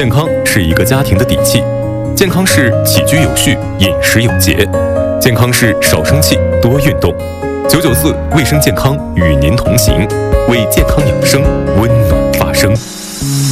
健康是一个家庭的底气，健康是起居有序、饮食有节，健康是少生气、多运动。994卫生健康与您同行，为健康养生温暖发声。